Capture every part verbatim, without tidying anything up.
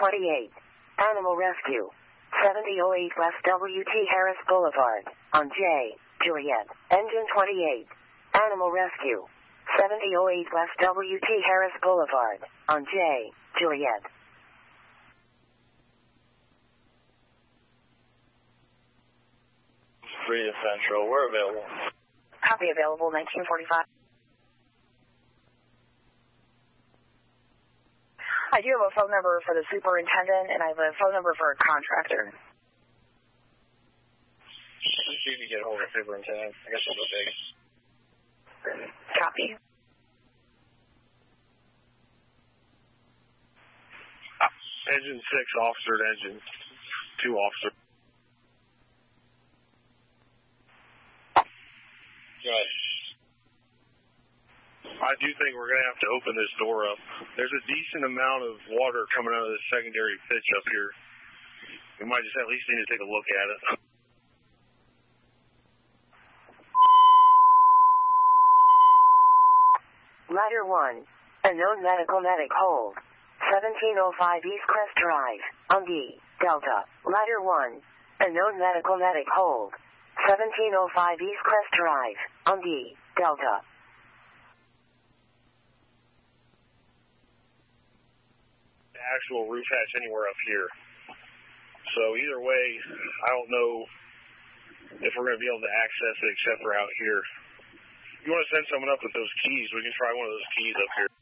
twenty-eight. Animal Rescue. seventy oh eight West W T Harris Boulevard. On J. Juliet. Engine twenty-eight. Animal Rescue. seventy oh eight West W T Harris Boulevard. On J. Juliet. Three to Central. We're available. Copy available, nineteen forty-five. I do have a phone number for the superintendent, and I have a phone number for a contractor. Let's see if you get a hold of the superintendent. I guess we'll go big. Copy. Engine six, officer to engine two, officer. Good. I do think we're going to have to open this door up. There's a decent amount of water coming out of this secondary pitch up here. We might just at least need to take a look at it. Ladder one. Unknown medical medic hold. seventeen oh five East Crest Drive. On D. Delta. Ladder one. Unknown medical medic hold. seventeen oh five East Crest Drive. On D. Delta. Actual roof hatch anywhere up here. So either way, I don't know if we're going to be able to access it except for out here. If you want to send someone up with those keys, we can try one of those keys up here.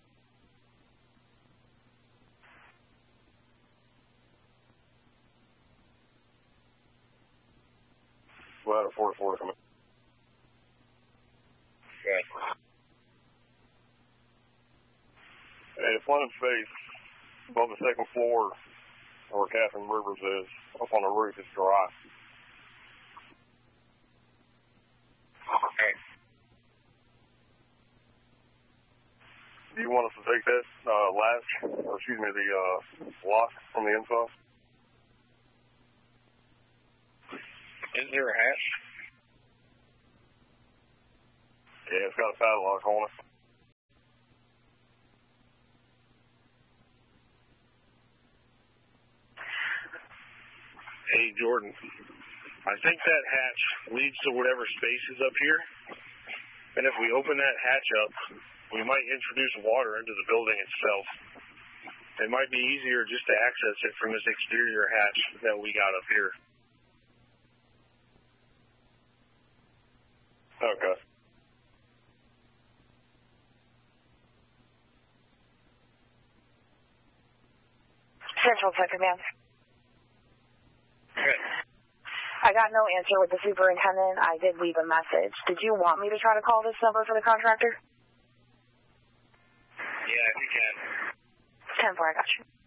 Ladder four to four coming. Okay. Hey, it's one in space. Above the second floor, where Catherine Rivers is, up on the roof, it's dry. Okay. Do you want us to take that uh, latch, or excuse me, the uh, lock from the inside? Is there a hatch? Yeah, it's got a padlock on it. Hey, Jordan, I think that hatch leads to whatever space is up here. And if we open that hatch up, we might introduce water into the building itself. It might be easier just to access it from this exterior hatch that we got up here. Okay. Central Sector, ma'am. Okay. I got no answer with the superintendent. I did leave a message. Did you want me to try to call this number for the contractor? Yeah, if you can. ten four, I got you.